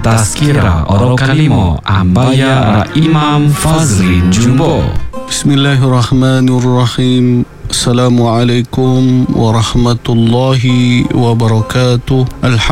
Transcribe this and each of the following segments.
Tazkirah Oro Kalimo Ambaya Ra Imam Fazlin Jumbo. Bismillahirrahmanirrahim. Assalamualaikum warahmatullahi wabarakatuh.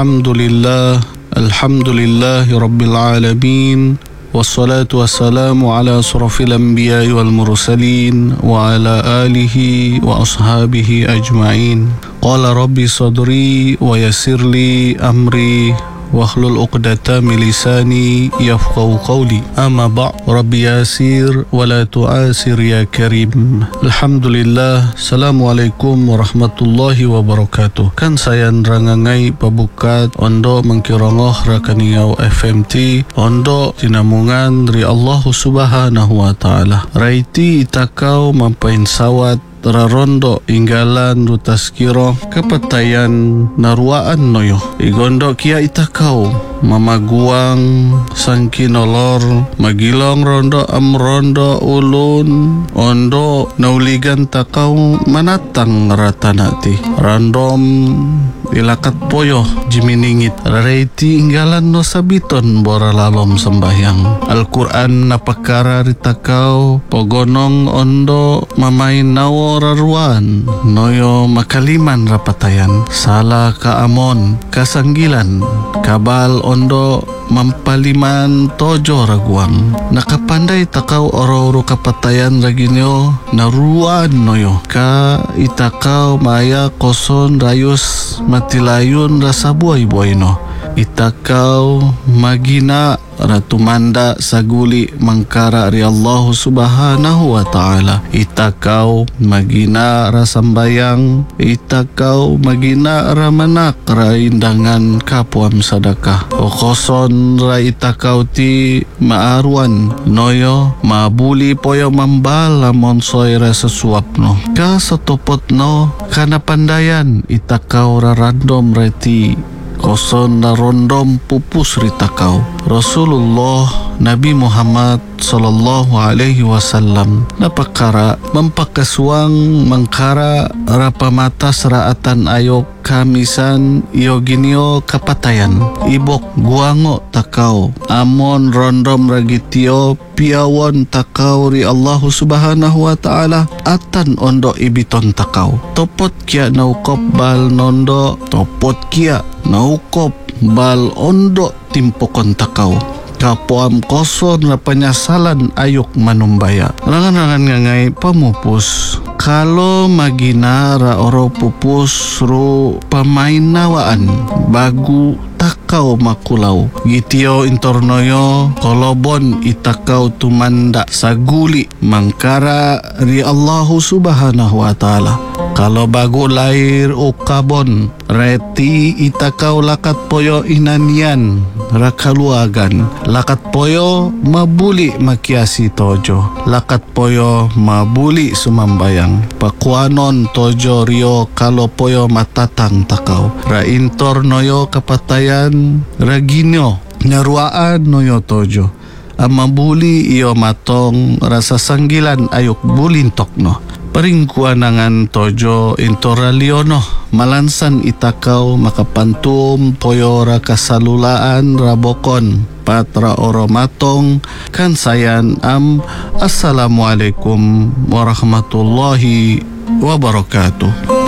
Alhamdulillahi rabbil alamin. Wassalatu wassalamu ala asrafil anbiya'i wal mursalin wa ala alihi wa ashabihi ajma'in. Qala rabbi sadri wa yassirli amri wahlul 'uqdatam min lisani yafqahu qawli. Amma ba'd, rabbi yasir wa la tu'asir ya karim. Alhamdulillah. Assalamualaikum warahmatullahi wabarakatuh. Kan saya rangangai pabukat ondo mengkirongoh rakaniau FMT ondo tinamungan dari Allah Subhanahu wa taala. Raiti itakau mampain sawat rarondo inggalan rutaskiro kapatayan naruaan noyo igondo kia itakau mamaguang sangkinolor magilong rondo amrondo ulun ondo nauligan takau manatang ratanati random ilakat poyo jiminingit reiti inggalan no sabiton boralalom sembahyang Al-Quran napakara ritakau pogonong ondo mamain nawo raruan noyo makaliman rapatayan salah kaamon kasanggilan kabal ondo mampaliman tojo raguang nakapandai takau oro-oro kapatayan raginyo naruan noyo ka itakau maya koson rayus matilayun rasa buay-buay no itakau magina ratumanda saguli mangkara ri Allah Subhanahu wa taala itakau magina rasambayang itakau magina ramanak raindangan kapuam sadakah o koson ra itakau ti maaruan noyo mabuli poyo mambala monsoy ra sesuap no ka satopot no kana pandayan itakau ra random reti koson na rondom pupus ritakau Rasulullah Nabi Muhammad sallallahu alaihi wasallam napakara mampakaswang mangkara rapamata seraatan ayok kamisan ioginio kapatayan ibok guango takau amon rondom ragitio piawon takau ri Allah Subhanahu wa taala atan ondo ibiton takau topot kia naukop bal nondo topot kia naukop bal ondo timpokon takau kapoam koson na penyasalan ayuk manumbaya rangan-rangan ngangai pamupus kalau maginara oro pupus ru pamain nawaan bagu takau makulau gitio intornoyo kolobon itakau tumanda saguli mangkara ri Allah Subhanahu wa taala kalau bagu lahir ukabon reti itakau lakat poyo inanian rakaluagan lakat poyo mabuli makiasi tojo lakat poyo mabuli sumambayang pakuanon tojo rio kalau poyo matatang takau ra intor noyo kapatayan raginyo naruaan noyo tojo amabuli iyo matong rasa sanggilan ayuk bulintok no paringkuanangan tojo intoraliono malansan itakau makapantum poyora kasalulaan rabokon patra oromatong kan sayan Assalamualaikum warahmatullahi wabarakatuh.